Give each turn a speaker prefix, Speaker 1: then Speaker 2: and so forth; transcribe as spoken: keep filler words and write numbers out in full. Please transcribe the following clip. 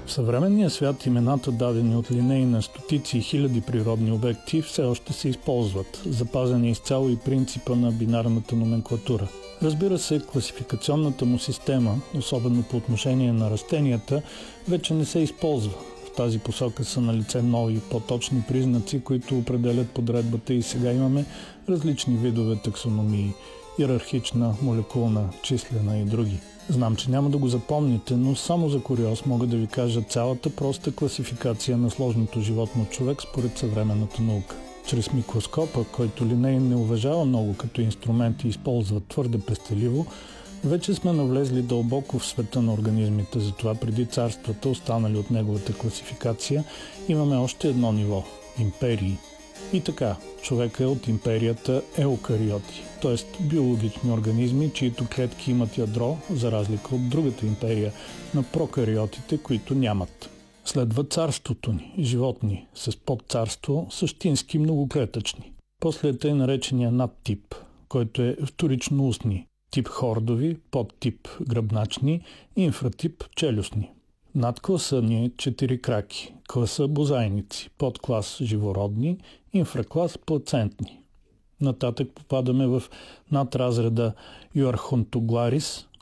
Speaker 1: В съвременния свят имената, дадени от линеи на стотици и хиляди природни обекти, все още се използват. Запазен е изцяло и принципа на бинарната номенклатура. Разбира се, класификационната му система, особено по отношение на растенията, вече не се използва. В тази посока са налице нови, по-точни признаци, които определят подредбата, и сега имаме различни видове таксономии – иерархична, молекулна, числена и други. Знам, че няма да го запомните, но само за куриоз мога да ви кажа цялата проста класификация на сложното животно човек според съвременната наука. Чрез микроскопа, който Линей не уважава много като инструмент и използва твърде пестеливо, вече сме навлезли дълбоко в света на организмите. Затова преди царствата, останали от неговата класификация, имаме още едно ниво – империи. И така, човек е от империята еукариоти, т.е. биологични организми, чието клетки имат ядро, за разлика от другата империя на прокариотите, които нямат. Следва царството ни, животни, с подцарство същински многоклетъчни. После е тъй наречения надтип, който е вторично устни, тип хордови, подтип гръбначни, инфратип челюстни. Надкласа ни е четирикраки, класа бозайници, подклас живородни, инфраклас плацентни. Нататък попадаме в надразреда Юархонтогларис,